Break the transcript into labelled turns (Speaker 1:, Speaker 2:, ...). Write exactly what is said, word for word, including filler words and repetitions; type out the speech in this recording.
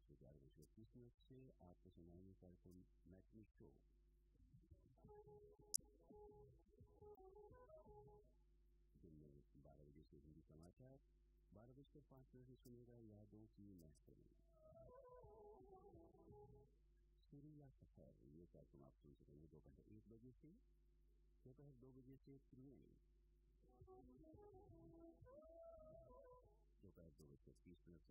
Speaker 1: से ग्यारह बजकर तीस मिनट से आपको सुनाएंगे कार्यक्रम मैटनी शो। दिन में बारह बजे से हिंदी समाचार, बारह बजकर पाँच मिनट से सुनेगा यादों की महफिल। सुरीला सफर ये कार्यक्रम आप सुन सकेंगे दोपहर एक बजे से दोपहर दो बजे से त्रिवेणी, दोपहर दो बजकर तीस मिनट